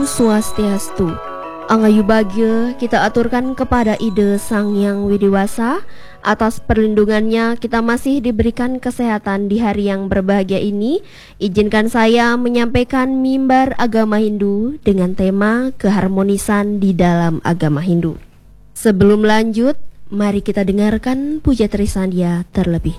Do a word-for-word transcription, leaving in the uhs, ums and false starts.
Swastiastu. Angayu bagya kita aturkan kepada ide Sang Yang Widiwasa. Atas perlindungannya kita masih diberikan kesehatan di hari yang berbahagia ini. Izinkan saya menyampaikan mimbar agama Hindu dengan tema keharmonisan di dalam agama Hindu. Sebelum lanjut, mari kita dengarkan puja Trisandia terlebih